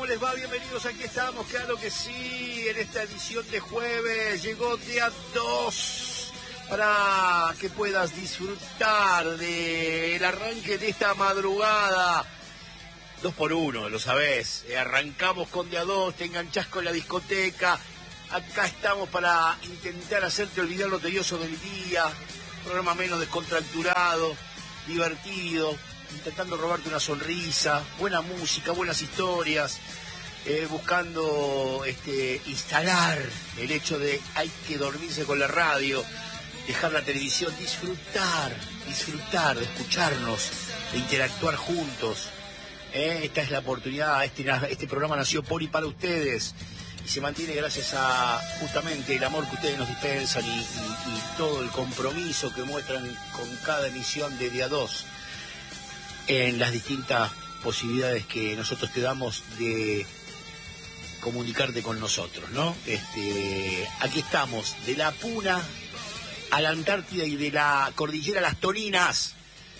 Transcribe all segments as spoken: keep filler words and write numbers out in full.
les va? Bienvenidos, aquí estamos, claro que sí, en esta edición de jueves. Llegó día dos para que puedas disfrutar del arranque de esta madrugada. Dos por uno, lo sabés. Eh, arrancamos con día dos, te enganchás con la discoteca. Acá estamos para intentar hacerte olvidar lo tedioso del día. Un programa menos descontracturado, divertido, intentando robarte una sonrisa, buena música, buenas historias, eh, buscando este, instalar el hecho de hay que dormirse con la radio, dejar la televisión, disfrutar, disfrutar de escucharnos, de interactuar juntos. Eh, esta es la oportunidad, este, este programa nació por y para ustedes y se mantiene gracias a justamente el amor que ustedes nos dispensan y, y, y todo el compromiso que muestran con cada emisión de día dos. En las distintas posibilidades que nosotros te damos de comunicarte con nosotros, ¿no? Este, aquí estamos, de la Puna a la Antártida y de la cordillera a las Toninas.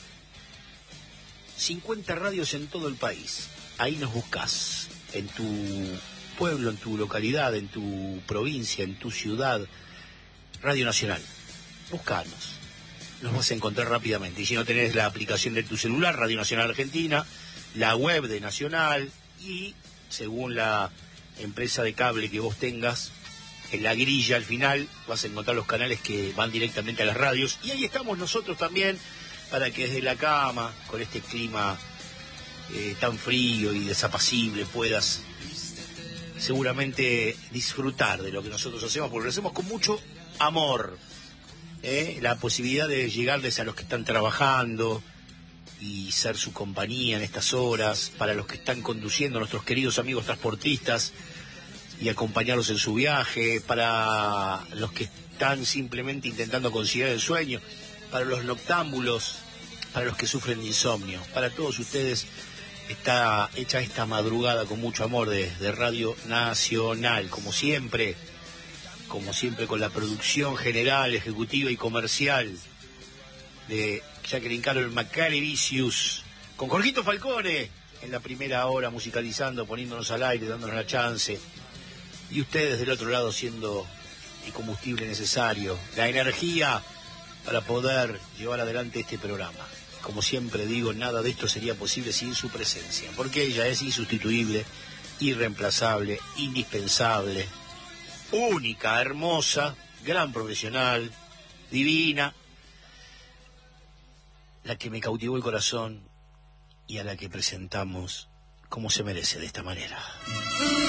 cincuenta radios en todo el país. Ahí nos buscas, en tu pueblo, en tu localidad, en tu provincia, en tu ciudad. Radio Nacional. Buscanos. Nos vas a encontrar rápidamente. Y si no tenés la aplicación de tu celular, Radio Nacional Argentina, la web de Nacional y, según la empresa de cable que vos tengas, en la grilla al final vas a encontrar los canales que van directamente a las radios. Y ahí estamos nosotros también, para que desde la cama, con este clima eh, tan frío y desapacible, puedas seguramente disfrutar de lo que nosotros hacemos, porque lo hacemos con mucho amor. Eh, la posibilidad de llegarles a los que están trabajando y ser su compañía en estas horas, para los que están conduciendo, nuestros queridos amigos transportistas, y acompañarlos en su viaje, para los que están simplemente intentando conciliar el sueño, para los noctámbulos, para los que sufren de insomnio. Para todos ustedes está hecha esta madrugada con mucho amor de, de Radio Nacional, como siempre. Como siempre, con la producción general, ejecutiva y comercial de Jacqueline Carol Macalevicius, con Jorgito Falcone en la primera hora, musicalizando, poniéndonos al aire, dándonos la chance, y ustedes del otro lado siendo el combustible necesario, la energía para poder llevar adelante este programa. Como siempre digo, nada de esto sería posible sin su presencia, porque ella es insustituible, irreemplazable, indispensable, única, hermosa, gran profesional, divina, la que me cautivó el corazón y a la que presentamos como se merece, de esta manera.